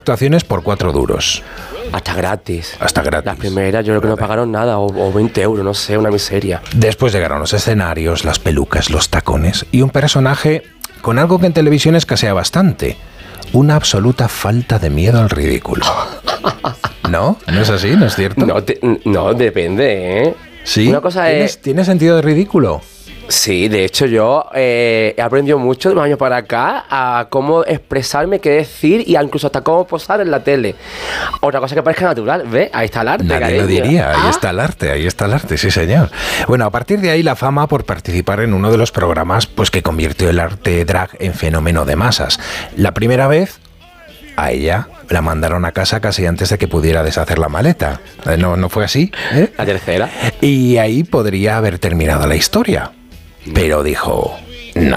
actuaciones por 4 duros. Hasta gratis. Hasta gratis. Las primeras yo creo que no pagaron nada, o 20 euros, no sé, una miseria. Después llegaron los escenarios, las pelucas, los tacones y un personaje con algo que en televisión escasea bastante. Una absoluta falta de miedo al ridículo. ¿No? ¿No es así? ¿No es cierto? No, depende, ¿eh? ¿Sí? Una cosa ¿Tiene sentido de ridículo? Sí, de hecho yo he aprendido mucho de unos años para acá a cómo expresarme, qué decir y incluso hasta cómo posar en la tele. Otra cosa que parezca natural, ¿ves? Ahí está el arte. Nadie lo diría, ahí está el arte, sí señor. Bueno, a partir de ahí la fama por participar en uno de los programas pues que convirtió el arte drag en fenómeno de masas. La primera vez a ella la mandaron a casa casi antes de que pudiera deshacer la maleta. ¿No fue así? La tercera. Y ahí podría haber terminado la historia. Pero dijo, no.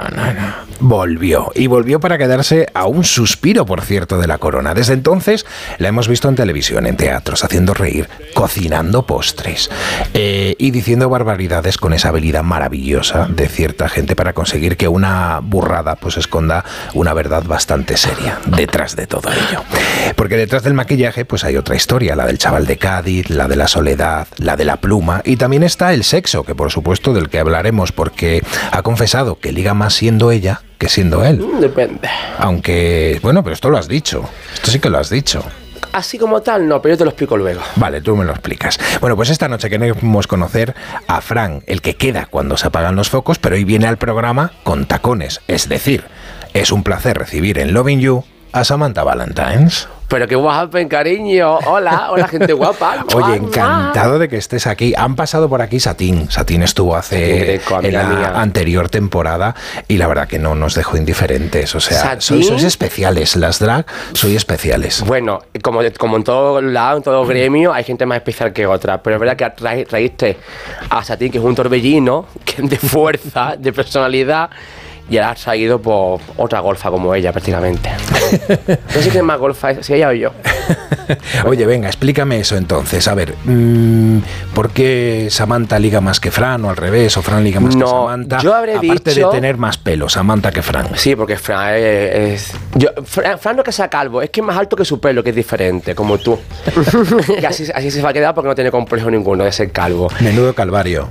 Volvió para quedarse a un suspiro, por cierto, de la corona. Desde entonces la hemos visto en televisión, en teatros, haciendo reír, cocinando postres y diciendo barbaridades con esa habilidad maravillosa de cierta gente para conseguir que una burrada pues esconda una verdad bastante seria detrás de todo ello. Porque detrás del maquillaje pues hay otra historia, la del chaval de Cádiz, la de la soledad, la de la pluma y también está el sexo, que por supuesto del que hablaremos porque ha confesado que liga más siendo ella que siendo él. Depende. Aunque, bueno, pero esto lo has dicho. Esto sí que lo has dicho. Así como tal, no, pero yo te lo explico luego. Vale, tú me lo explicas. Bueno, pues esta noche queremos conocer a Fran, el que queda cuando se apagan los focos, pero hoy viene al programa con tacones. Es decir, es un placer recibir en Loving You a Samantha Valentines. Pero qué guapo, cariño. Hola gente guapa. Oye, encantado de que estés aquí. Han pasado por aquí Satín. Satín estuvo en la anterior temporada y la verdad que no nos dejó indiferentes. O sea, sois especiales. Las drag sois especiales. Bueno, como en todo lado, en todo gremio, hay gente más especial que otra. Pero es verdad que traíste a Satín, que es un torbellino de fuerza, de personalidad. Y ahora ha seguido por otra golfa como ella, prácticamente. No sé quién es más golfa, si ella o yo. Oye, venga, explícame eso entonces. A ver, ¿por qué Samantha liga más que Fran o al revés? ¿O Fran liga más que Samantha? Yo habré Aparte dicho... de tener más pelo, Samantha que Fran. Sí, porque Fran Fran no es que sea calvo, es que es más alto que su pelo, que es diferente, como tú. Y así se va a quedar porque no tiene complejo ninguno de ser calvo. Menudo calvario.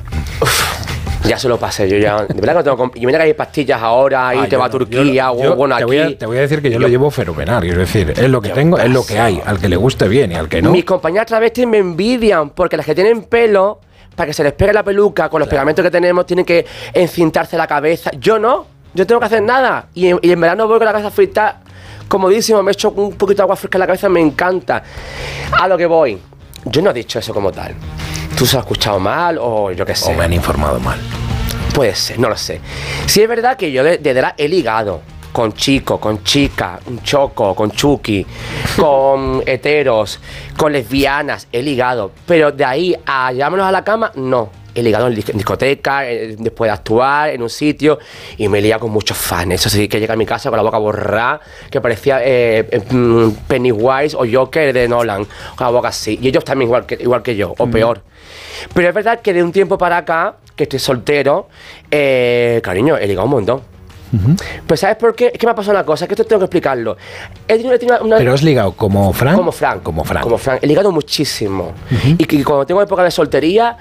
Ya se lo pasé, yo ya... De verdad que no tengo... Y mira que hay pastillas ahora, y te va a Turquía, o bueno, aquí... Te voy a decir que yo lo llevo fenomenal, es decir, es lo que tengo, es lo que hay. Al que le guste bien y al que no... Mis compañeras travestis me envidian, porque las que tienen pelo, para que se les pegue la peluca, con los pegamentos que tenemos, tienen que encintarse la cabeza. Yo no, yo tengo que hacer nada. Y en verano voy con la cabeza frita, comodísimo, me echo un poquito de agua fresca en la cabeza, me encanta. A lo que voy, yo no he dicho eso como tal. ¿Tú se lo has escuchado mal o yo qué sé? O me han informado mal. Puede ser, no lo sé. Sí es verdad que yo de drag he ligado con chicos, con chicas, un choco, con chuki, con heteros, con lesbianas, he ligado. Pero de ahí a llevármelos a la cama, no. He ligado en discoteca, después de actuar en un sitio y me he liado con muchos fans. Eso sí, que llega a mi casa con la boca borrada, que parecía Pennywise o Joker de Nolan, con la boca así. Y ellos también igual que yo, o peor. Pero es verdad que de un tiempo para acá, que estoy soltero, cariño, he ligado un montón. Pues ¿sabes por qué? Es que me ha pasado una cosa, que esto tengo que explicarlo. ¿Pero has ligado como Fran? Como Fran. He ligado muchísimo. Y cuando tengo época de soltería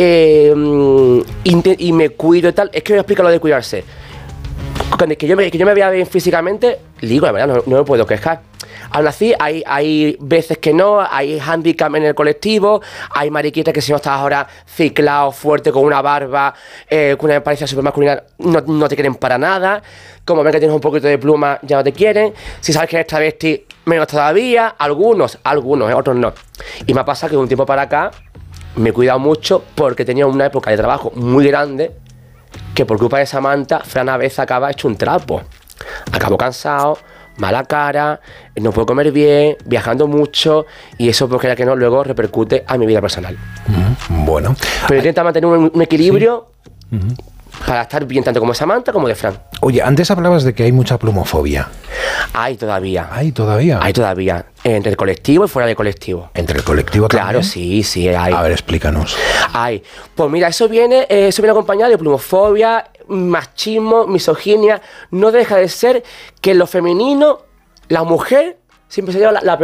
y me cuido y tal, es que voy a explicar lo de cuidarse. Que yo me vea bien físicamente, ligo, la verdad, no me puedo quejar. Aún así, hay veces que no, hay handicap en el colectivo, hay mariquitas que si no estás ahora ciclado, fuerte, con una barba, con una apariencia súper masculina, no te quieren para nada. Como ven que tienes un poquito de pluma, ya no te quieren. Si sabes que eres travesti, menos todavía. Algunos, otros no. Y me ha pasado que de un tiempo para acá me he cuidado mucho porque tenía una época de trabajo muy grande que por culpa de Samantha, Fran a veces acaba hecho un trapo. Acabo cansado, mala cara, no puedo comer bien, viajando mucho y eso porque era que no luego repercute a mi vida personal. Bueno. Pero intenta mantener un equilibrio para estar bien tanto como Samantha como de Fran. Oye, antes hablabas de que hay mucha plumofobia. Hay todavía. ¿Hay todavía? Hay todavía. Entre el colectivo y fuera del colectivo. ¿Entre el colectivo también? Claro, sí, hay. A ver, explícanos. Hay. Pues mira, eso viene acompañado de plumofobia, machismo, misoginia. No deja de ser que en lo femenino, la mujer siempre se lleva la peor